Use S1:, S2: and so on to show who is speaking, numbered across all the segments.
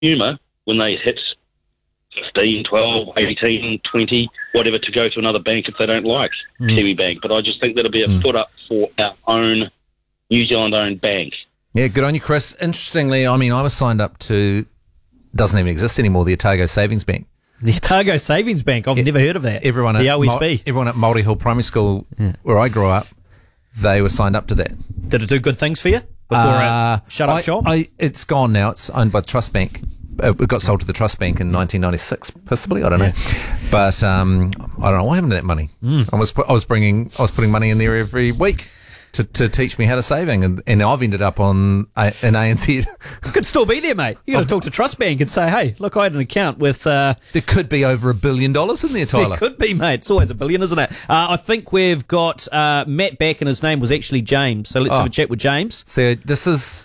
S1: consumer, when they hit 15, 12, 18, 20, whatever, to go to another bank if they don't like Kiwi Bank. But I just think that'll be a foot up for our own New Zealand-owned bank.
S2: Yeah, good on you, Chris. Interestingly, I mean, I was signed up to, doesn't even exist anymore, the Otago Savings Bank.
S3: The Otago Savings Bank. I've never heard of that.
S2: Everyone
S3: the
S2: at
S3: OSB.
S2: Everyone at Māori Hill Primary School, where I grew up, they were signed up to that.
S3: Did it do good things for you before it shut up shop?
S2: It's gone now. It's owned by the Trust Bank. It got sold to the Trust Bank in 1996, possibly. I don't know, but I don't know what happened to that money. I was putting money in there every week to teach me how to saving, and I've ended up on an ANZ.
S3: Could still be there, mate. You got to talk to Trust Bank and say, hey, look, I had an account with.
S2: There could be over $1 billion in there, Tyler.
S3: There could be, mate. It's always $1 billion, isn't it? I think we've got Matt back, and his name was actually James. So let's have a chat with James.
S2: So this is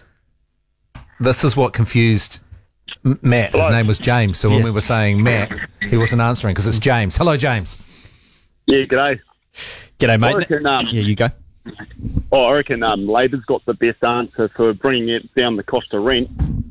S2: what confused Matt. His name was James. So when we were saying Matt, he wasn't answering because it's James. Hello, James.
S4: Yeah, g'day.
S3: G'day, mate.
S4: Yeah,
S3: you go.
S4: I reckon Labor's got the best answer for bringing it down the cost of rent.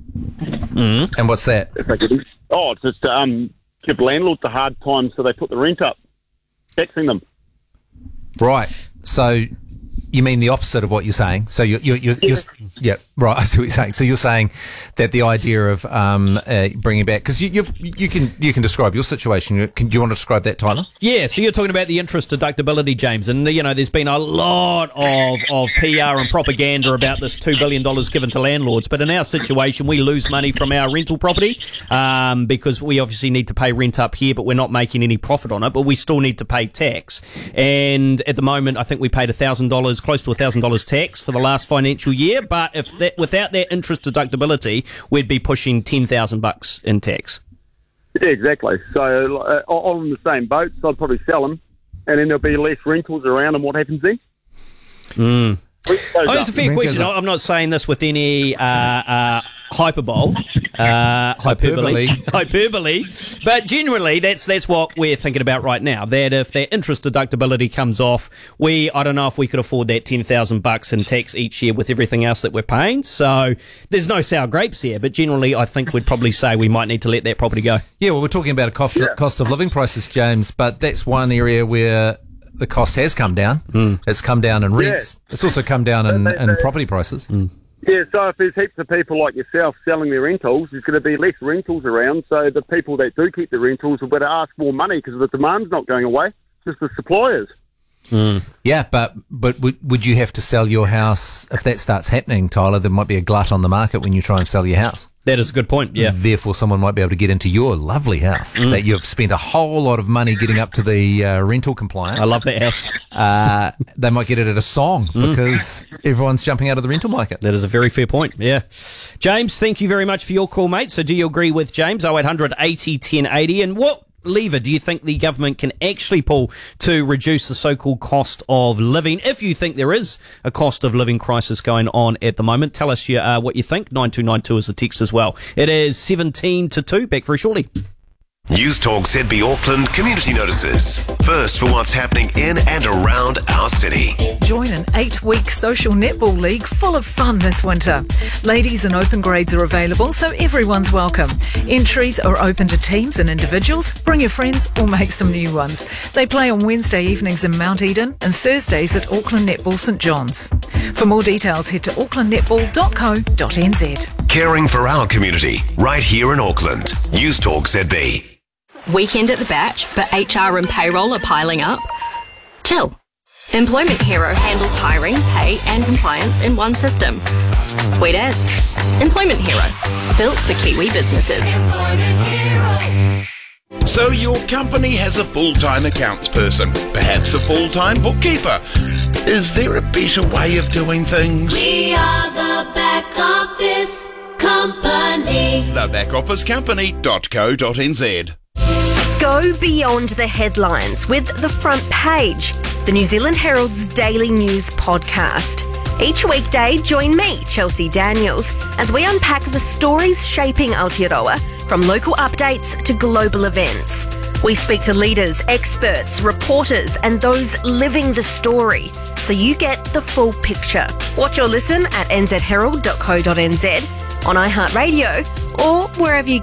S2: And what's that?
S4: It's just give landlords a hard time, so they put the rent up, taxing them.
S2: Right. So you mean the opposite of what you're saying? So you're yeah, right. I see what you're saying. So you're saying that the idea of bringing back, because you can describe your situation. Do you want to describe that, Tyler?
S3: Yeah. So you're talking about the interest deductibility, James, and there's been a lot of PR and propaganda about this $2 billion given to landlords. But in our situation, we lose money from our rental property because we obviously need to pay rent up here, but we're not making any profit on it. But we still need to pay tax. And at the moment, I think we paid $1,000. Close to $1,000 tax for the last financial year, but without that interest deductibility, we'd be pushing $10,000 in tax.
S4: Yeah, exactly. So on the same boat, so I'd probably sell them, and then there'll be less rentals around, and what happens then?
S3: It's a fair question. I'm not saying this with any hyperbole. Hyperbole. But generally, that's what we're thinking about right now. That if that interest deductibility comes off, I don't know if we could afford that $10,000 in tax each year with everything else that we're paying. So there's no sour grapes here. But generally, I think we'd probably say we might need to let that property go.
S2: Yeah, well, we're talking about cost of living prices, James. But that's one area where the cost has come down. It's come down in rents. It's also come down in property prices.
S4: Yeah, so if there's heaps of people like yourself selling their rentals, there's going to be less rentals around, so the people that do keep the rentals will better ask more money because the demand's not going away, just the suppliers.
S2: Yeah, but would you have to sell your house if that starts happening, Tyler? There might be a glut on the market when you try and sell your house.
S3: That is a good point, yeah.
S2: Therefore, someone might be able to get into your lovely house that you've spent a whole lot of money getting up to the rental compliance.
S3: I love that house.
S2: They might get it at a song because everyone's jumping out of the rental market.
S3: That is a very fair point, yeah. James, thank you very much for your call, mate. So do you agree with James? 0800 80 1080. And what lever do you think the government can actually pull to reduce the so-called cost of living, if you think there is a cost of living crisis going on at the moment? Tell us what you think. 9292 is the text as well. It is 17 to 2. Back very shortly.
S5: News Talk ZB Auckland community notices. First for what's happening in and around our city.
S6: Join an 8-week social netball league full of fun this winter. Ladies and open grades are available, so everyone's welcome. Entries are open to teams and individuals. Bring your friends or make some new ones. They play on Wednesday evenings in Mount Eden and Thursdays at Auckland Netball St John's. For more details, head to aucklandnetball.co.nz.
S5: Caring for our community, right here in Auckland. News Talk ZB.
S7: Weekend at the Batch, but HR and payroll are piling up? Chill. Employment Hero handles hiring, pay and compliance in one system. Sweet as. Employment Hero. Built for Kiwi businesses.
S8: So your company has a full-time accounts person, perhaps a full-time bookkeeper. Is there a better way of doing things?
S9: We are the Back Office Company.
S8: Thebackofficecompany.co.nz.
S10: Go beyond the headlines with The Front Page, the New Zealand Herald's daily news podcast. Each weekday, join me, Chelsea Daniels, as we unpack the stories shaping Aotearoa, from local updates to global events. We speak to leaders, experts, reporters, and those living the story, so you get the full picture. Watch or listen at nzherald.co.nz, on iHeartRadio, or wherever you